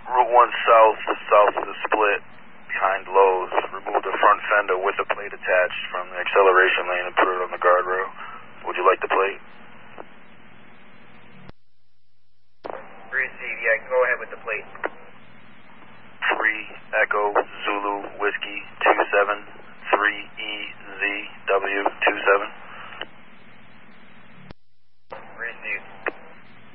Route 1 south of the split, behind Lowe's. Remove the front fender with the plate attached from the acceleration lane and put it on the guardrail. Would you like the plate? Receive, yeah, go ahead with the plate. 3 Echo Zulu Whiskey 27